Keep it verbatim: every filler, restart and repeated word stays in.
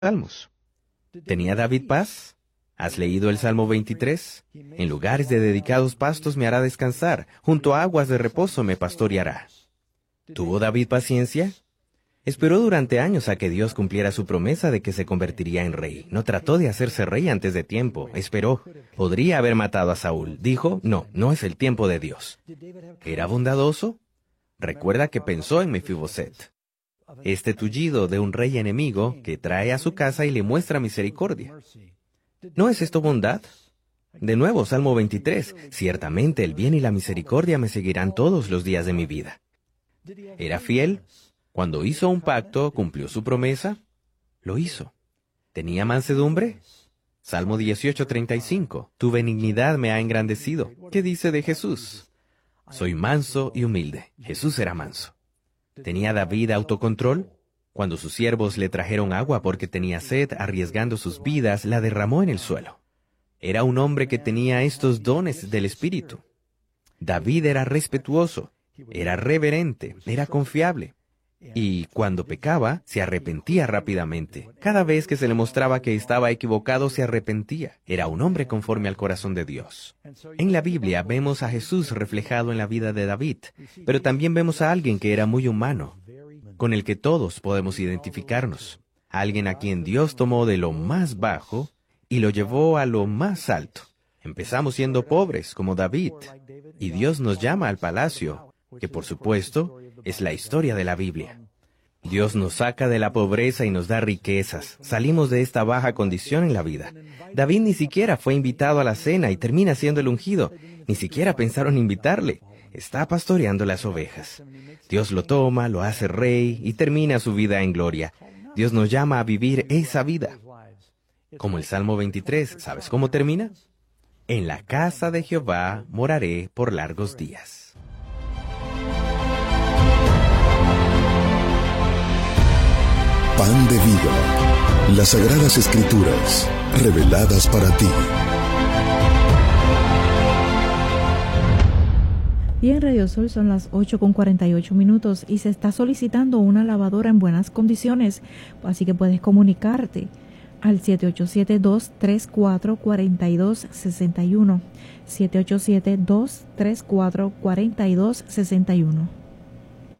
salmos. ¿Tenía David paz? ¿Has leído el Salmo veintitrés? En lugares de dedicados pastos me hará descansar, junto a aguas de reposo me pastoreará. ¿Tuvo David paciencia? Esperó durante años a que Dios cumpliera su promesa de que se convertiría en rey. No trató de hacerse rey antes de tiempo. Esperó. Podría haber matado a Saúl. Dijo, no, no es el tiempo de Dios. ¿Era bondadoso? Recuerda que pensó en Mefiboset, este tullido de un rey enemigo que trae a su casa y le muestra misericordia. ¿No es esto bondad? De nuevo, Salmo veintitrés. Ciertamente el bien y la misericordia me seguirán todos los días de mi vida. ¿Era fiel? Cuando hizo un pacto, ¿cumplió su promesa? Lo hizo. ¿Tenía mansedumbre? Salmo dieciocho, treinta y cinco. Tu benignidad me ha engrandecido. ¿Qué dice de Jesús? Soy manso y humilde. Jesús era manso. ¿Tenía David autocontrol? Cuando sus siervos le trajeron agua porque tenía sed, arriesgando sus vidas, la derramó en el suelo. Era un hombre que tenía estos dones del Espíritu. David era respetuoso, era reverente, era confiable. Y cuando pecaba, se arrepentía rápidamente. Cada vez que se le mostraba que estaba equivocado, se arrepentía. Era un hombre conforme al corazón de Dios. En la Biblia vemos a Jesús reflejado en la vida de David, pero también vemos a alguien que era muy humano, con el que todos podemos identificarnos. Alguien a quien Dios tomó de lo más bajo y lo llevó a lo más alto. Empezamos siendo pobres, como David, y Dios nos llama al palacio, que por supuesto es la historia de la Biblia. Dios nos saca de la pobreza y nos da riquezas. Salimos de esta baja condición en la vida. David ni siquiera fue invitado a la cena y termina siendo el ungido. Ni siquiera pensaron invitarle. Está pastoreando las ovejas. Dios lo toma, lo hace rey y termina su vida en gloria. Dios nos llama a vivir esa vida. Como el Salmo veintitrés, ¿sabes cómo termina? En la casa de Jehová moraré por largos días. Pan de vida. Las Sagradas Escrituras, reveladas para ti. Y en Radio Sol son las ocho con cuarenta y ocho minutos y se está solicitando una lavadora en buenas condiciones, así que puedes comunicarte al siete ocho siete, dos tres cuatro, cuatro dos seis uno, siete ocho siete, dos tres cuatro, cuatro dos seis uno.